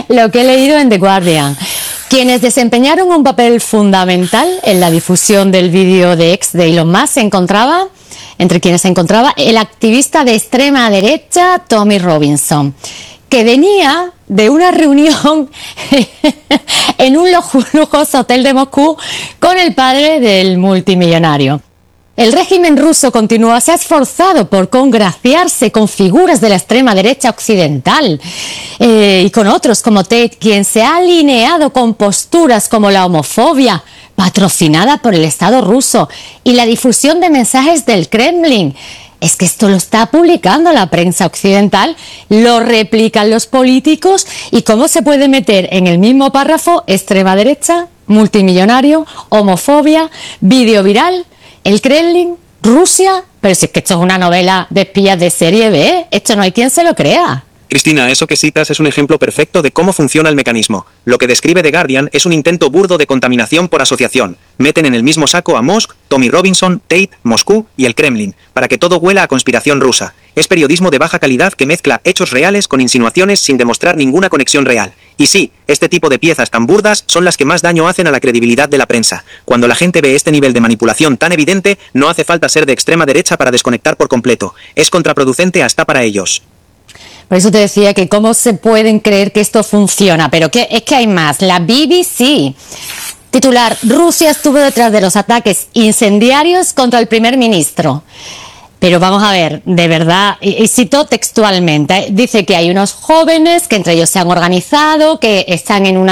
lo que he leído en The Guardian. Quienes desempeñaron un papel fundamental en la difusión del vídeo de X de Elon Musk entre quienes se encontraba el activista de extrema derecha Tommy Robinson, que venía de una reunión en un lujoso hotel de Moscú con el padre del multimillonario. El régimen ruso se ha esforzado por congraciarse con figuras de la extrema derecha occidental y con otros como Tate, quien se ha alineado con posturas como la homofobia, patrocinada por el Estado ruso, y la difusión de mensajes del Kremlin. Es que esto lo está publicando la prensa occidental, lo replican los políticos, y cómo se puede meter en el mismo párrafo extrema derecha, multimillonario, homofobia, vídeo viral, el Kremlin, Rusia. Pero si es que esto es una novela de espías de serie B, esto no hay quien se lo crea. Cristina, eso que citas es un ejemplo perfecto de cómo funciona el mecanismo. Lo que describe The Guardian es un intento burdo de contaminación por asociación. Meten en el mismo saco a Musk, Tommy Robinson, Tate, Moscú y el Kremlin, para que todo huela a conspiración rusa. Es periodismo de baja calidad que mezcla hechos reales con insinuaciones sin demostrar ninguna conexión real. Y sí, este tipo de piezas tan burdas son las que más daño hacen a la credibilidad de la prensa. Cuando la gente ve este nivel de manipulación tan evidente, no hace falta ser de extrema derecha para desconectar por completo. Es contraproducente hasta para ellos. Por eso te decía que cómo se pueden creer que esto funciona, pero es que hay más. La BBC, titular: Rusia estuvo detrás de los ataques incendiarios contra el primer ministro. Pero vamos a ver, de verdad, y cito textualmente, dice que hay unos jóvenes que entre ellos se han organizado, que están en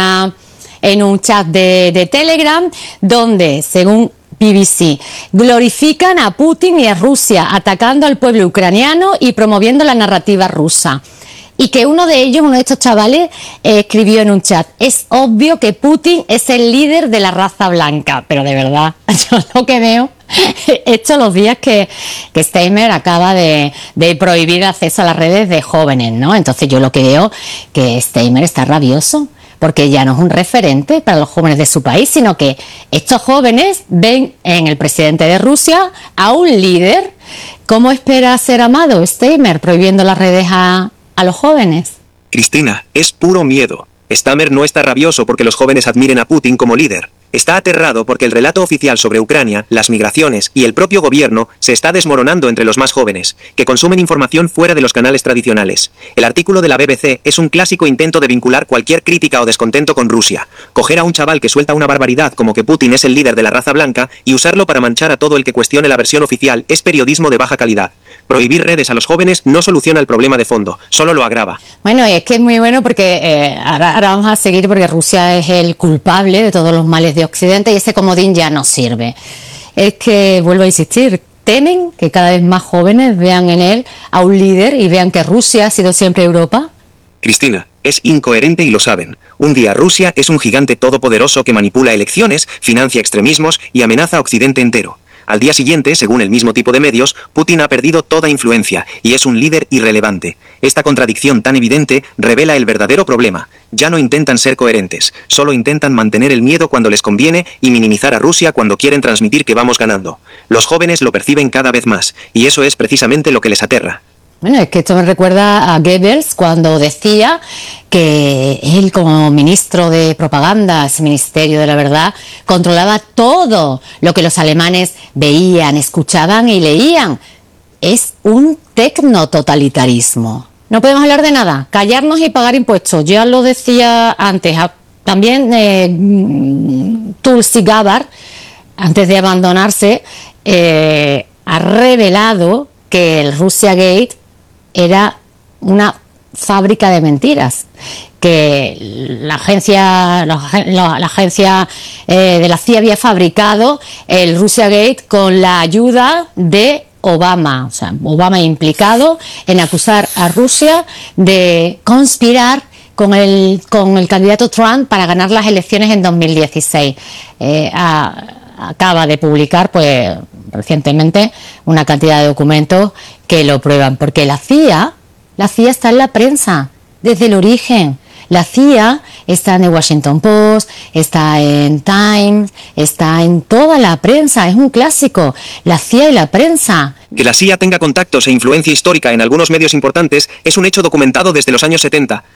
un chat de Telegram, donde, según BBC, glorifican a Putin y a Rusia, atacando al pueblo ucraniano y promoviendo la narrativa rusa. Y que uno de estos chavales, escribió en un chat: es obvio que Putin es el líder de la raza blanca. Pero de verdad, yo lo que veo, esto los días que Steinmeier acaba de prohibir acceso a las redes de jóvenes, ¿no? Entonces yo lo que veo que Steinmeier está rabioso, porque ya no es un referente para los jóvenes de su país, sino que estos jóvenes ven en el presidente de Rusia a un líder. ¿Cómo espera ser amado Steinmeier prohibiendo las redes a los jóvenes? Cristina, es puro miedo. Steinmeier no está rabioso porque los jóvenes admiren a Putin como líder. Está aterrado porque el relato oficial sobre Ucrania, las migraciones y el propio gobierno se está desmoronando entre los más jóvenes, que consumen información fuera de los canales tradicionales. El artículo de la BBC es un clásico intento de vincular cualquier crítica o descontento con Rusia. Coger a un chaval que suelta una barbaridad como que Putin es el líder de la raza blanca y usarlo para manchar a todo el que cuestione la versión oficial es periodismo de baja calidad. Prohibir redes a los jóvenes no soluciona el problema de fondo, solo lo agrava. Bueno, es que es muy bueno porque ahora vamos a seguir, porque Rusia es el culpable de todos los males de Occidente y ese comodín ya no sirve. Es que, vuelvo a insistir, temen que cada vez más jóvenes vean en él a un líder y vean que Rusia ha sido siempre Europa. Cristina, es incoherente y lo saben. Un día Rusia es un gigante todopoderoso que manipula elecciones, financia extremismos y amenaza a Occidente entero. Al día siguiente, según el mismo tipo de medios, Putin ha perdido toda influencia y es un líder irrelevante. Esta contradicción tan evidente revela el verdadero problema. Ya no intentan ser coherentes, solo intentan mantener el miedo cuando les conviene y minimizar a Rusia cuando quieren transmitir que vamos ganando. Los jóvenes lo perciben cada vez más, y eso es precisamente lo que les aterra. Bueno, es que esto me recuerda a Goebbels cuando decía que él, como ministro de propaganda, ese ministerio de la verdad, controlaba todo lo que los alemanes veían, escuchaban y leían. Es un tecnototalitarismo. No podemos hablar de nada, callarnos y pagar impuestos. Ya lo decía antes, también Tulsi Gabbard, antes de abandonarse, ha revelado que el Russiagate era una fábrica de mentiras, que la agencia de la CIA había fabricado el Russiagate con la ayuda de Obama, o sea, Obama implicado en acusar a Rusia de conspirar con el candidato Trump para ganar las elecciones en 2016. Acaba de publicar, pues, recientemente una cantidad de documentos que lo prueban, porque la CIA está en la prensa desde el origen. La CIA está en el Washington Post, está en Times, está en toda la prensa, es un clásico, la CIA y la prensa. Que la CIA tenga contactos e influencia histórica en algunos medios importantes es un hecho documentado desde los años 70.